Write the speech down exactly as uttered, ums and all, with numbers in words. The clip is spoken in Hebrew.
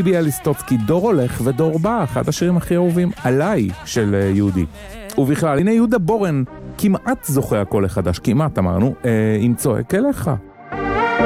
יהודי ביאליסטוצקי, דור הולך ודור בא, אחד השירים הכי אהובים עליי של יהודי. ובכלל, הנה יהודה בורן, כמעט זוכה הקול החדש, כמעט אמרנו, אה, אם צועק אליך.